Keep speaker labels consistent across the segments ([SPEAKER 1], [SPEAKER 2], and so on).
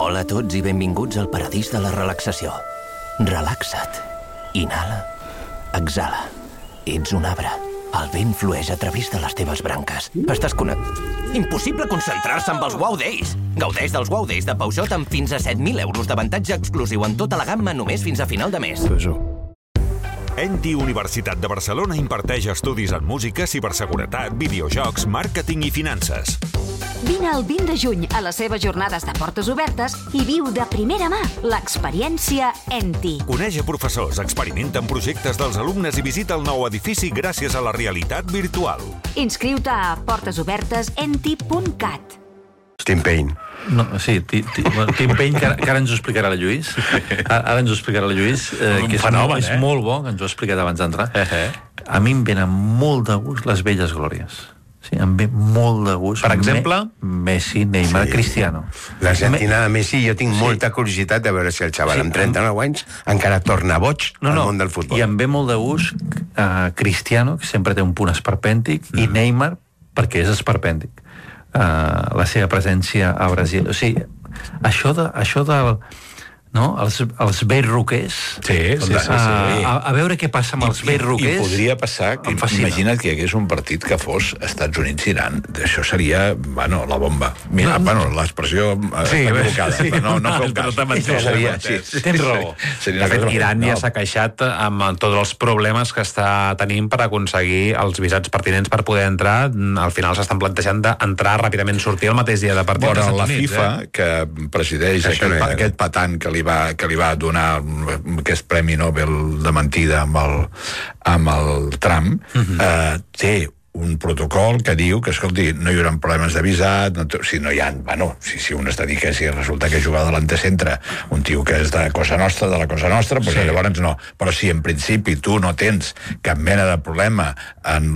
[SPEAKER 1] Hola a tots i benvinguts al paradís de la relaxació. Relaxa't. Inhala. Exhala. Ets un arbre. El vent flueix a través de les teves branques. Estàs Impossible concentrar-se amb els Wow Days. Gaudeix dels Wow Days de Peugeot amb fins a 7.000 euros d'avantatge exclusiu en tota la gamma només fins a final de mes.
[SPEAKER 2] ENTI Universitat de Barcelona imparteix estudis en música, ciberseguretat, videojocs, màrqueting i finances.
[SPEAKER 3] Vine el 20 de juny a les seves jornades de portes obertes i viu de primera mà l'experiència ENTI.
[SPEAKER 2] Coneix a professors, experimenta en projectes dels alumnes i visita el nou edifici gràcies a la realitat virtual.
[SPEAKER 3] Inscriu-te a portesobertesenti.cat.
[SPEAKER 4] Tim Payne.
[SPEAKER 5] No, sí, Tim Payne, que ara ens ho explicarà la Lluís. Ara ens ho explicarà la Lluís, que és molt bo, que ens ho ha explicat abans d'entrar. A mi em venen molt de gust les velles glòries. Sí, em ve molt de gust.
[SPEAKER 6] Per exemple?
[SPEAKER 5] Messi, Neymar, Cristiano.
[SPEAKER 4] L'Argentina de Messi, jo tinc molta curiositat de veure si el xaval amb 39 anys encara torna boig al món del futbol.
[SPEAKER 5] I em ve molt de gust Cristiano, que sempre té un punt esperpèntic, i Neymar, perquè és esperpèntic. La seva presència a Brasil. O sigui, això del... No? Els vells roquers.
[SPEAKER 6] Sí.
[SPEAKER 5] A veure què passa amb els vells roquers.
[SPEAKER 6] I podria passar que, imagina't que hi hagués un partit que fos Estats Units-Iran. Això seria, la bomba. Mira, l'expressió està equivocada. No feu cas.
[SPEAKER 5] Tens raó.
[SPEAKER 6] De fet, Iran ja s'ha queixat amb tots els problemes que està tenint per aconseguir els visats pertinents per poder entrar. Al final s'estan plantejant d'entrar ràpidament, sortir el mateix dia de partit.
[SPEAKER 7] Però la FIFA, que presideix aquest patant que li va donar aquest Premi Nobel de mentida amb el Trump, té un protocol que diu que, escolti, no hi haurà problemes de visat, si no hi ha, si un es dedica, si resulta que juga de l'antecentre un tio que és de Cosa Nostra, doncs llavors no. Però si en principi tu no tens cap mena de problema amb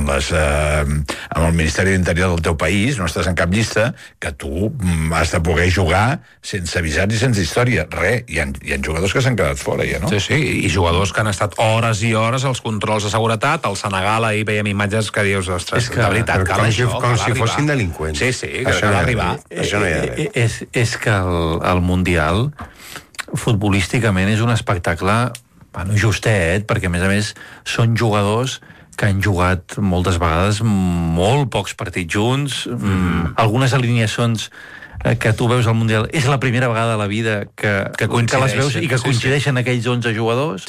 [SPEAKER 7] el Ministeri d'Interior del teu país, no estàs en cap llista, que tu has de poder jugar sense visats i sense història. Hi ha jugadors que s'han quedat fora, ja, no?
[SPEAKER 6] Sí, i jugadors que han estat hores i hores als controls de seguretat. Al Senegal ahir veiem imatges que dius, ostres, de veritat,
[SPEAKER 4] com si fossin delinqüents.
[SPEAKER 6] Sí, que això ha d'arribar.
[SPEAKER 4] Això no hi ha d'haver.
[SPEAKER 5] És que el Mundial futbolísticament és un espectacle justet, perquè a més són jugadors que han jugat moltes vegades molt pocs partits junts, algunes alineacions que tu veus al Mundial, és la primera vegada a la vida que les veus i que coincideixen aquells 11 jugadors.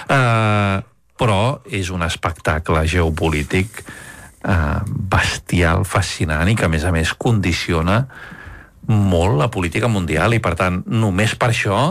[SPEAKER 5] Però és un espectacle geopolític bestial, fascinant, i que a més condiciona molt la política mundial, i per tant, només per això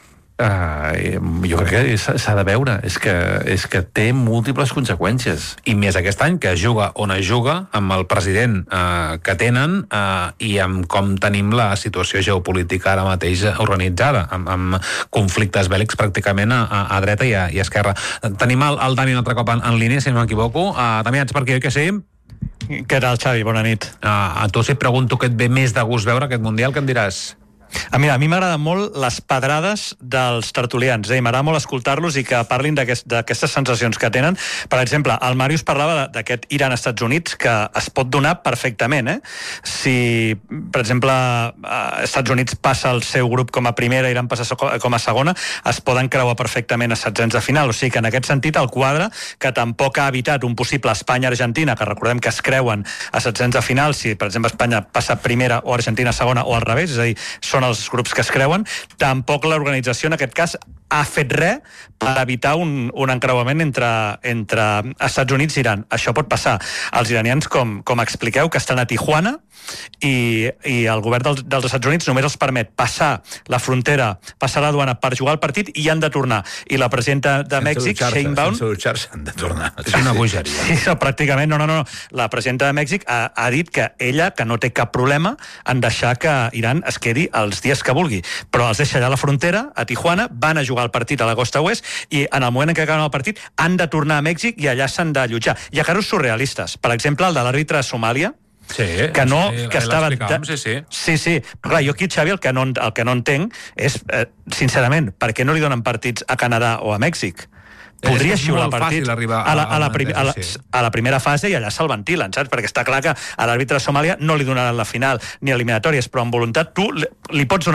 [SPEAKER 5] jo crec que s'ha de veure. És que té múltiples conseqüències.
[SPEAKER 6] I més aquest any, que es juga on es juga, amb el president que tenen, i amb com tenim la situació geopolítica ara mateix organitzada, amb conflictes bèl·lics pràcticament a dreta i a esquerra. Tenim el Dani un altre cop en línia, si no m'equivoco. Dani, ets per aquí, oi que sí?
[SPEAKER 8] Què tal, Xavi? Bona nit.
[SPEAKER 6] A tu, si et pregunto què et ve més de gust veure aquest Mundial, què em diràs?
[SPEAKER 8] A mi m'agraden molt les pedrades dels tertulians, m'agrada molt escoltar-los i que parlin d'aquestes sensacions que tenen. Per exemple, el Màrius parlava d'aquest Iran-Estats Units, que es pot donar perfectament. Si, per exemple, Estats Units passa el seu grup com a primera, Iran passa com a segona, es poden creuar perfectament a setzents de final. O sigui que en aquest sentit el quadre, que tampoc ha evitat un possible Espanya-Argentina, que recordem que es creuen a setzents de final, si, per exemple, Espanya passa primera o Argentina segona, o al revés, és a dir, són els grups que es creuen, tampoc l'organització en aquest cas ha fet res per evitar un encreuament entre Estats Units i Iran. Això pot passar. Els iranians, com expliqueu, que estan a Tijuana, i el govern dels Estats Units només els permet passar la frontera, passar la duana per jugar al partit, i han de tornar. I la presidenta de Mèxic, Sheinbaum...
[SPEAKER 7] Sense dutxar-se han de tornar.
[SPEAKER 6] És una bogeria.
[SPEAKER 8] Sí, pràcticament, no. La presidenta de Mèxic ha dit que ella, que no té cap problema en deixar que Iran es quedi els dies que vulgui, però els deixa allà a la frontera, a Tijuana, van a jugar el partit a la costa oest, i en el moment en què acaben el partit han de tornar a Mèxic i allà s'han d'allotjar. Hi ha casos surrealistes. Per exemple, el de l'àrbitre de Somàlia, que estava... Sí. Però clar, jo aquí, Xavi, el que no entenc és, sincerament, per què no li donen partits a Canadà o a Mèxic? podria xiular partit a la primera fase i allà se'l ventilen, saps? Perquè està clar que a l'àrbitre de Somàlia no li donaran la final ni eliminatòries, però amb voluntat tu li pots donar